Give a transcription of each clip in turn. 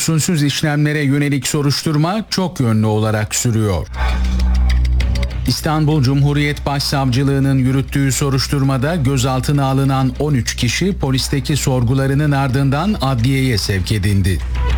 usulsüz işlemlere yönelik soruşturma çok yönlü olarak sürüyor. İstanbul Cumhuriyet Başsavcılığı'nın yürüttüğü soruşturmada gözaltına alınan 13 kişi polisteki sorgularının ardından adliyeye sevk edildi.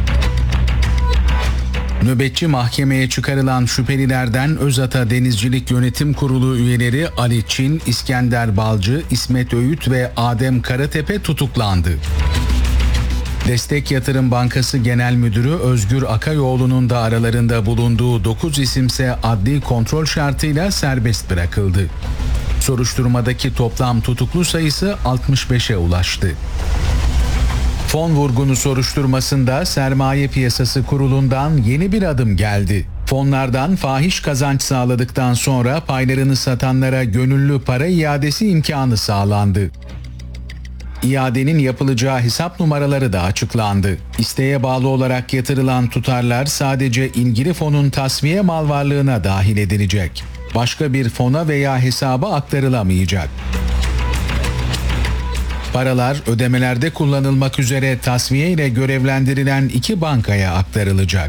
Nöbetçi mahkemeye çıkarılan şüphelilerden Özata Denizcilik Yönetim Kurulu üyeleri Ali Çin, İskender Balcı, İsmet Öğüt ve Adem Karatepe tutuklandı. Destek Yatırım Bankası Genel Müdürü Özgür Akayoğlu'nun da aralarında bulunduğu 9 isimse adli kontrol şartıyla serbest bırakıldı. Soruşturmadaki toplam tutuklu sayısı 65'e ulaştı. Fon vurgunu soruşturmasında Sermaye Piyasası Kurulu'ndan yeni bir adım geldi. Fonlardan fahiş kazanç sağladıktan sonra paylarını satanlara gönüllü para iadesi imkanı sağlandı. İadenin yapılacağı hesap numaraları da açıklandı. İsteğe bağlı olarak yatırılan tutarlar sadece ilgili fonun tasfiye mal varlığına dahil edilecek. Başka bir fona veya hesaba aktarılamayacak. Paralar ödemelerde kullanılmak üzere tasfiye ile görevlendirilen 2 bankaya aktarılacak.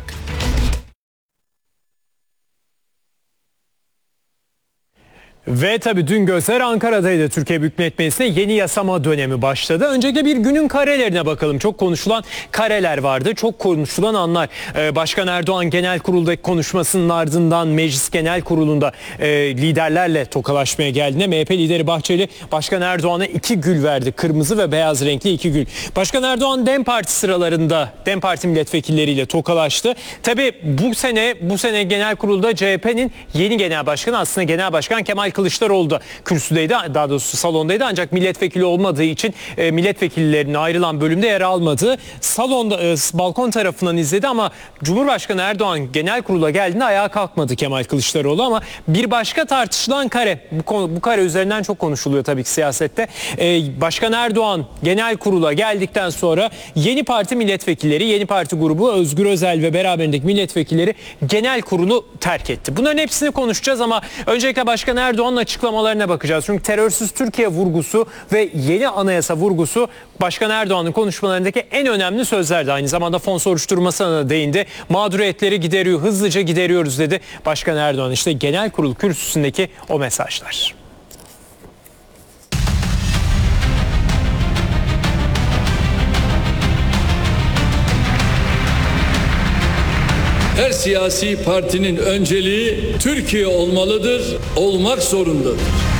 Ve tabii dün gözler Ankara'daydı. Türkiye Büyük Millet Meclisi'nde yeni yasama dönemi başladı. Öncelikle bir günün karelerine bakalım. Çok konuşulan kareler vardı. Çok konuşulan anlar. Başkan Erdoğan Genel Kurul'daki konuşmasının ardından Meclis Genel Kurulu'nda liderlerle tokalaşmaya geldiğinde MHP lideri Bahçeli Başkan Erdoğan'a 2 gül verdi. Kırmızı ve beyaz renkli 2 gül. Başkan Erdoğan DEM Parti sıralarında DEM Parti milletvekilleriyle tokalaştı. Tabii bu sene Genel Kurul'da CHP'nin yeni genel başkanı aslında Genel Başkan Kemal Kılıçdaroğlu da kürsüdeydi, daha doğrusu salondaydı, ancak milletvekili olmadığı için milletvekillerinin ayrılan bölümde yer almadı. Salonda balkon tarafından izledi ama Cumhurbaşkanı Erdoğan Genel Kurul'a geldiğinde ayağa kalkmadı Kemal Kılıçdaroğlu. Ama bir başka tartışılan kare, bu kare üzerinden çok konuşuluyor tabii ki siyasette. Başkan Erdoğan Genel Kurul'a geldikten sonra yeni parti milletvekilleri, yeni parti grubu Özgür Özel ve beraberindeki milletvekilleri Genel Kurulu terk etti. Bunların hepsini konuşacağız ama öncelikle Başkan Erdoğan'ın açıklamalarına bakacağız. Çünkü terörsüz Türkiye vurgusu ve yeni anayasa vurgusu Başkan Erdoğan'ın konuşmalarındaki en önemli sözlerdi. Aynı zamanda fon soruşturmasına da değindi. Mağduriyetleri hızlıca gideriyoruz dedi Başkan Erdoğan. İşte Genel Kurul kürsüsündeki o mesajlar. Her siyasi partinin önceliği Türkiye olmalıdır, olmak zorundadır.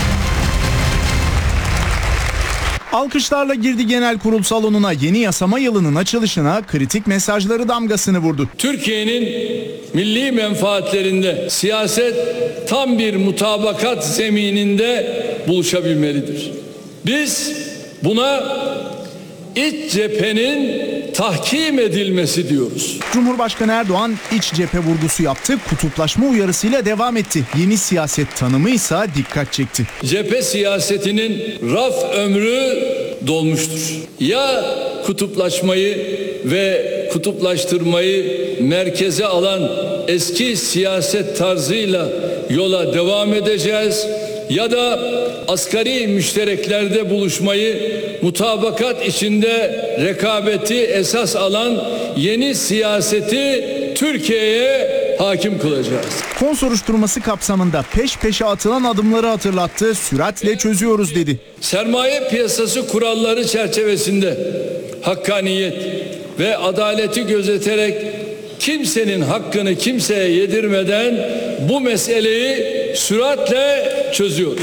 Alkışlarla girdi Genel Kurul salonuna, yeni yasama yılının açılışına kritik mesajları damgasını vurdu. Türkiye'nin milli menfaatlerinde siyaset tam bir mutabakat zemininde buluşabilmelidir. Biz buna iç cephenin tahkim edilmesi diyoruz. Cumhurbaşkanı Erdoğan iç cephe vurgusu yaptı, kutuplaşma uyarısıyla devam etti. Yeni siyaset tanımı ise dikkat çekti. Cephe siyasetinin raf ömrü dolmuştur. Ya kutuplaşmayı ve kutuplaştırmayı merkeze alan eski siyaset tarzıyla yola devam edeceğiz ya da asgari müştereklerde buluşmayı, mutabakat içinde rekabeti esas alan yeni siyaseti Türkiye'ye hakim kılacağız. Fon soruşturması kapsamında peş peşe atılan adımları hatırlattı, süratle çözüyoruz dedi. Sermaye piyasası kuralları çerçevesinde hakkaniyet ve adaleti gözeterek kimsenin hakkını kimseye yedirmeden bu meseleyi süratle çözüyoruz.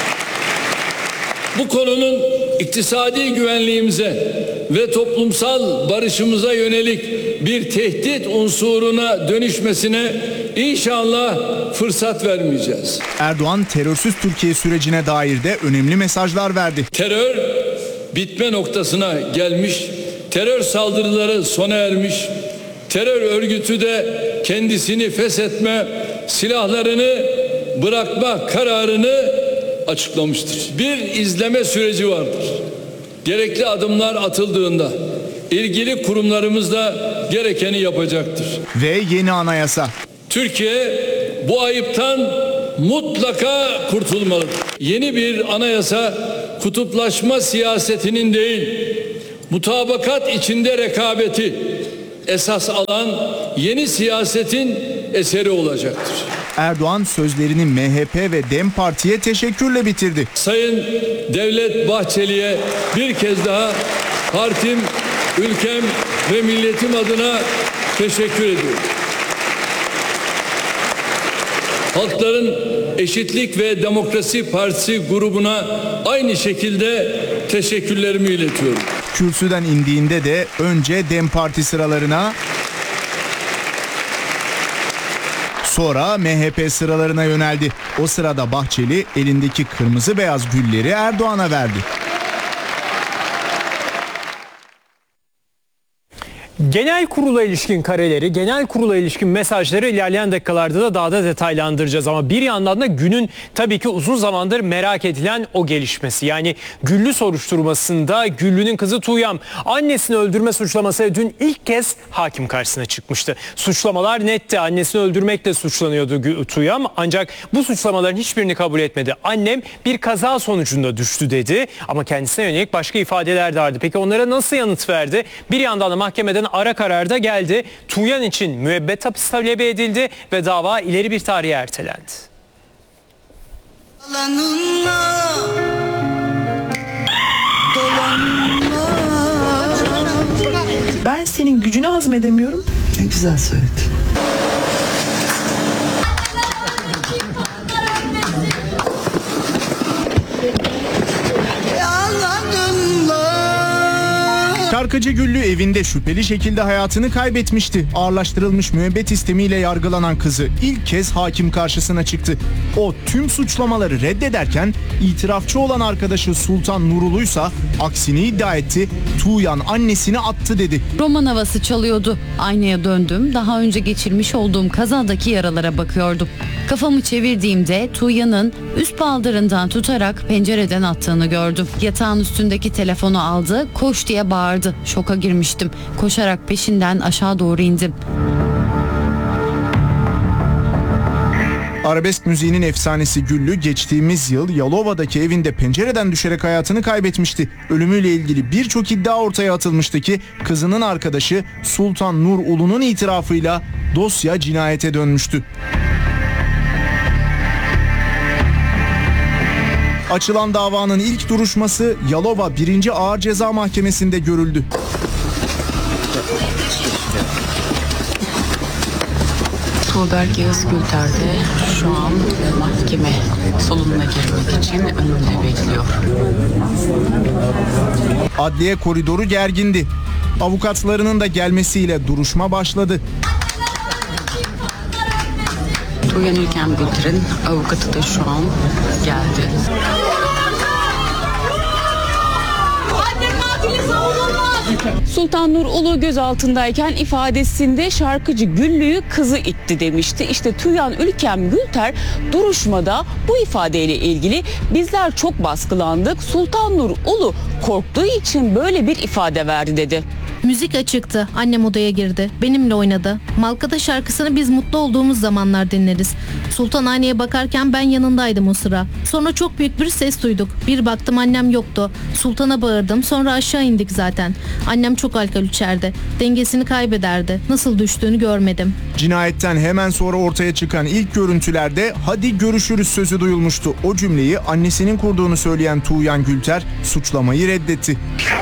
Bu konunun iktisadi güvenliğimize ve toplumsal barışımıza yönelik bir tehdit unsuruna dönüşmesine inşallah fırsat vermeyeceğiz. Erdoğan terörsüz Türkiye sürecine dair de önemli mesajlar verdi. Terör bitme noktasına gelmiş, terör saldırıları sona ermiş, terör örgütü de kendisini feshetme, silahlarını bırakma kararını açıklamıştır. Bir izleme süreci vardır. Gerekli adımlar atıldığında ilgili kurumlarımız da gerekeni yapacaktır. Ve yeni anayasa. Türkiye bu ayıptan mutlaka kurtulmalıdır. Yeni bir anayasa kutuplaşma siyasetinin değil, mutabakat içinde rekabeti, esas alan yeni siyasetin eseri olacaktır. Erdoğan sözlerini MHP ve DEM Parti'ye teşekkürle bitirdi. Sayın Devlet Bahçeli'ye bir kez daha partim, ülkem ve milletim adına teşekkür ediyorum. Halkların Eşitlik ve Demokrasi Partisi grubuna aynı şekilde teşekkürlerimi iletiyorum. Kürsüden indiğinde de önce DEM Parti sıralarına, sonra MHP sıralarına yöneldi. O sırada Bahçeli elindeki kırmızı beyaz gülleri Erdoğan'a verdi. Genel kurula ilişkin kareleri, genel kurula ilişkin mesajları ilerleyen dakikalarda da daha da detaylandıracağız. Ama bir yandan da günün tabii ki uzun zamandır merak edilen o gelişmesi. Yani Güllü soruşturmasında Güllü'nün kızı Tuğyan annesini öldürme suçlamasıyla dün ilk kez hakim karşısına çıkmıştı. Suçlamalar netti. Annesini öldürmekle suçlanıyordu Tuğyan, ancak bu suçlamaların hiçbirini kabul etmedi. Annem bir kaza sonucunda düştü dedi ama kendisine yönelik başka ifadeler de vardı. Peki onlara nasıl yanıt verdi? Bir yandan da mahkemeden ara karar da geldi. Tuğyan için müebbet hapis talebi edildi ve dava ileri bir tarihe ertelendi. Ben senin gücünü hazmedemiyorum. Ne güzel söyledin. Şarkıcı Güllü evinde şüpheli şekilde hayatını kaybetmişti. Ağırlaştırılmış müebbet istemiyle yargılanan kızı ilk kez hakim karşısına çıktı. O tüm suçlamaları reddederken itirafçı olan arkadaşı Sultan Nurulu'ysa aksini iddia etti. Tuğyan annesini attı dedi. Roman havası çalıyordu. Aynaya döndüm. Daha önce geçirmiş olduğum kazadaki yaralara bakıyordum. Kafamı çevirdiğimde Tuğyan'ın üst baldırından tutarak pencereden attığını gördüm. Yatağın üstündeki telefonu aldı, koş diye bağırdı. Şoka girmiştim. Koşarak peşinden aşağı doğru indim. Arabesk müziğinin efsanesi Güllü geçtiğimiz yıl Yalova'daki evinde pencereden düşerek hayatını kaybetmişti. Ölümüyle ilgili birçok iddia ortaya atılmıştı ki kızının arkadaşı Sultan Nur Ulu'nun itirafıyla dosya cinayete dönmüştü. Açılan davanın ilk duruşması Yalova 1. Ağır Ceza Mahkemesi'nde görüldü. Tuğberk Yağız Gülter de şu an mahkeme salonuna girmek için önünde bekliyor. Adliye koridoru gergindi. Avukatlarının da gelmesiyle duruşma başladı. Tuğyan İlkem Gülter'in avukatı da şu an geldi. Sultan Nur Ulu gözaltındayken ifadesinde şarkıcı Güllü'yü kızı itti demişti. İşte Tuğyan İlkem Gülter duruşmada bu ifadeyle ilgili bizler çok baskılandık. Sultan Nur Ulu korktuğu için böyle bir ifade verdi dedi. Müzik açıktı. Annem odaya girdi. Benimle oynadı. Malkada şarkısını biz mutlu olduğumuz zamanlar dinleriz. Sultan aynaya bakarken ben yanındaydım o sıra. Sonra çok büyük bir ses duyduk. Bir baktım annem yoktu. Sultan'a bağırdım. Sonra aşağı indik zaten. Annem çok alkol içerdi. Dengesini kaybederdi. Nasıl düştüğünü görmedim. Cinayetten hemen sonra ortaya çıkan ilk görüntülerde "hadi görüşürüz" sözü duyulmuştu. O cümleyi annesinin kurduğunu söyleyen Tuğyan Gülter suçlamayı reddetti.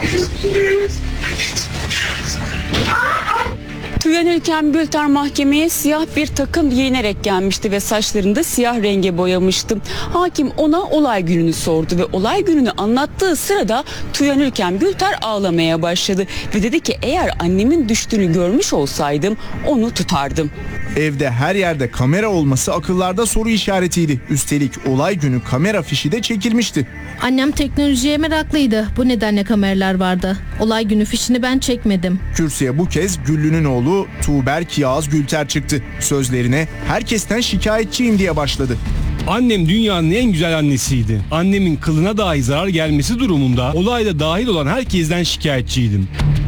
Tuğyan İlkem Gülter mahkemeye siyah bir takım giyinerek gelmişti ve saçlarını da siyah renge boyamıştı. Hakim ona olay gününü sordu ve olay gününü anlattığı sırada Tuğyan İlkem Gülter ağlamaya başladı ve dedi ki eğer annemin düştüğünü görmüş olsaydım onu tutardım. Evde her yerde kamera olması akıllarda soru işaretiydi. Üstelik olay günü kamera fişi de çekilmişti. Annem teknolojiye meraklıydı. Bu nedenle kameralar vardı. Olay günü fişini ben çekmedim. Kürsüye bu kez Güllü'nün oğlu Tuğberk Yağız Gülter çıktı. Sözlerine "herkesten şikayetçiyim" diye başladı. Annem dünyanın en güzel annesiydi. Annemin kılına dahi zarar gelmesi durumunda olayda dahil olan herkesten şikayetçiydim.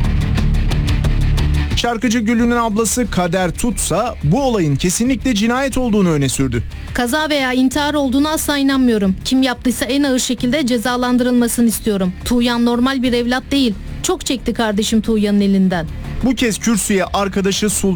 Şarkıcı Güllü'nün ablası Kader Tutsa bu olayın kesinlikle cinayet olduğunu öne sürdü. Kaza veya intihar olduğunu asla inanmıyorum. Kim yaptıysa en ağır şekilde cezalandırılmasını istiyorum. Tuğyan normal bir evlat değil. Çok çekti kardeşim Tuğya'nın elinden. Bu kez kürsüye arkadaşı